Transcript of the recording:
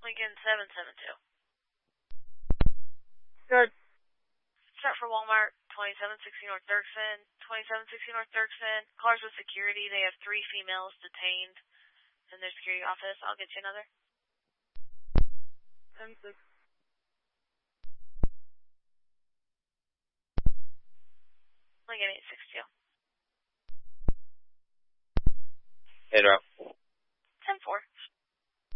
Lincoln 772. Good. Start for Walmart, 2760 North Dirksen. 2760 North Dirksen. Cars with security. They have 3 females detained in their security office. I'll get you another. 10-6. Lincoln 862. Hey, Rob.